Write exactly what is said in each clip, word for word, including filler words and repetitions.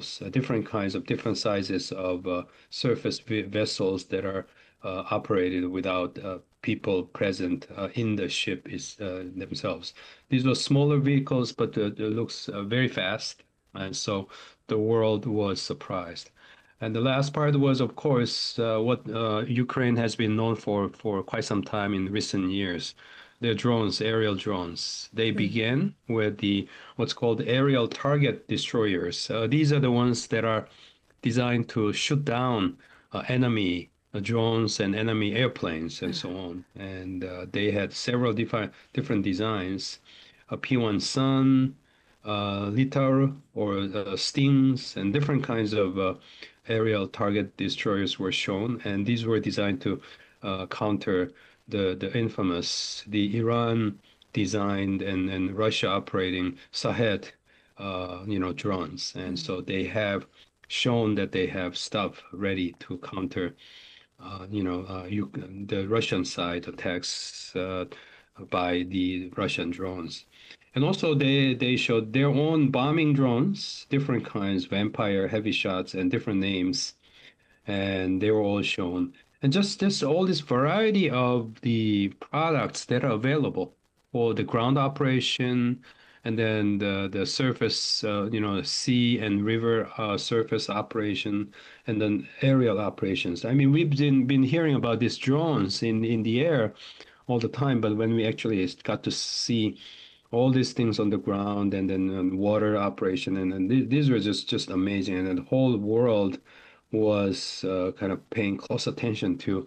vessels, uh, different kinds of different sizes of uh, surface v vessels that are uh, operated without uh, people present uh, in the ship is uh, themselves. These were smaller vehicles, but uh, it looks uh, very fast, and so the world was surprised. And the last part was, of course, uh, what uh, Ukraine has been known for for quite some time in recent years. The drones, aerial drones. They Mm. began with the what's called aerial target destroyers. Uh, these are the ones that are designed to shoot down uh, enemy uh, drones and enemy airplanes and so on. And uh, they had several different different designs. A P one Sun, uh, Litar, or uh, Stings, and different kinds of uh, aerial target destroyers were shown, and these were designed to uh, counter the the infamous, the Iran designed and and Russia operating Shahed, uh, you know, drones, and Mm. so they have shown that they have stuff ready to counter, uh, you know, uh, you, the Russian side attacks uh, by the Russian drones. And also they they showed their own bombing drones, different kinds, Vampire, heavy shots, and different names, and they were all shown. And just this all this variety of the products that are available for the ground operation, and then the the surface, uh, you know, sea and river uh, surface operation, and then aerial operations. I mean, we've been been hearing about these drones in in the air all the time, but when we actually got to see all these things on the ground and then um, water operation and, and th these were just just amazing, and the whole world was uh, kind of paying close attention to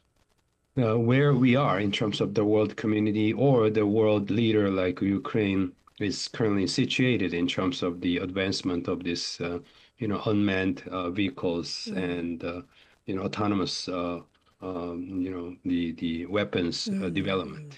uh, where we are in terms of the world community or the world leader like Ukraine is currently situated in terms of the advancement of this uh, you know unmanned uh, vehicles Mm. and uh, you know autonomous uh, um, you know the the weapons uh, Mm. development.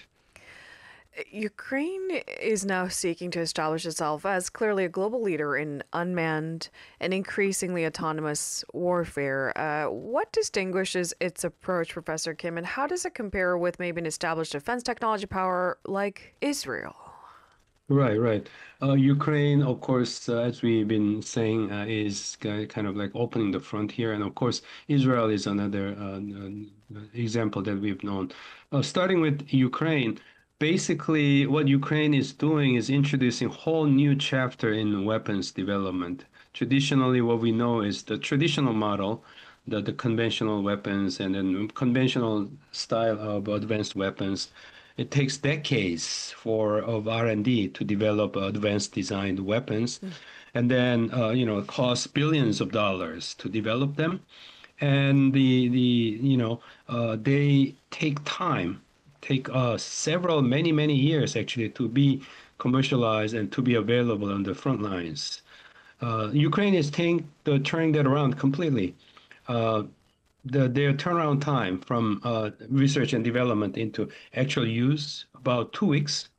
Ukraine is now seeking to establish itself as clearly a global leader in unmanned and increasingly autonomous warfare. Uh, what distinguishes its approach, Professor Kim, and how does it compare with maybe an established defense technology power like Israel? Right, right. Uh, Ukraine, of course, uh, as we've been saying, uh, is ki- kind of like opening the frontier. And of course, Israel is another uh, uh, example that we've known. Uh, starting with Ukraine, basically what Ukraine is doing is introducing a whole new chapter in weapons development. Traditionally, what we know is the traditional model, the, the conventional weapons and then conventional style of advanced weapons. It takes decades for of R and D to develop advanced designed weapons, Mm. and then uh, you know it costs billions of dollars to develop them, and the the you know uh, they take time, take uh, several many many years actually to be commercialized and to be available on the front lines. Uh, Ukraine is take, the, turning that around completely. Uh, the their turnaround time from uh, research and development into actual use about two weeks.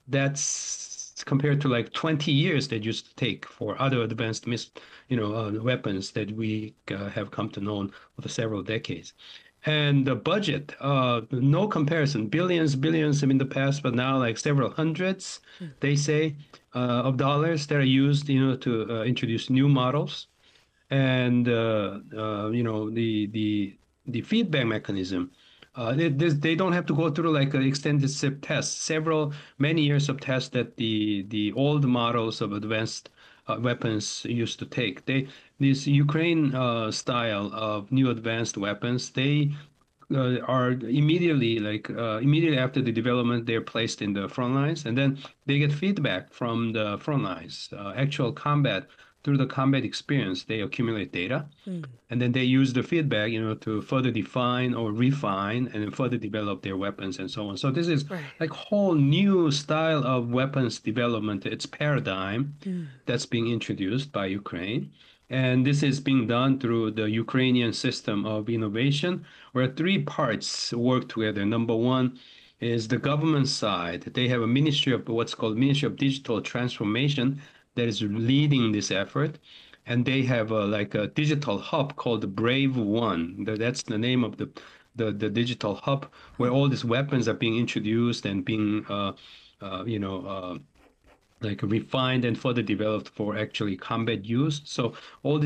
That's compared to like twenty years that used to take for other advanced mis you know uh, weapons that we uh, have come to know for several decades. And the budget, uh, no comparison, billions, billions in the past, but now like several hundreds, Mm. they say, uh, of dollars that are used, you know, to uh, introduce new models and uh, uh, you know the the the feedback mechanism. Uh, they, they don't have to go through like an extended SIP test, several many years of tests that the the old models of advanced uh, weapons used to take. They this Ukraine uh, style of new advanced weapons, they uh, are immediately like uh, immediately after the development, they're placed in the front lines, and then they get feedback from the front lines, uh, actual combat. Through the combat experience, they accumulate data, Mm. and then they use the feedback, you know, to further define or refine and then further develop their weapons and so on. So this is Right. like whole new style of weapons development. It's paradigm Mm. that's being introduced by Ukraine. And this is being done through the Ukrainian system of innovation, where three parts work together. Number one is the government side. They have a ministry of what's called Ministry of Digital Transformation that is leading this effort. And they have a, like a digital hub called Brave One. That's the name of the, the, the digital hub where Huh. all these weapons are being introduced and being, uh, uh, you know, uh, like refined and further developed for actually combat use. So all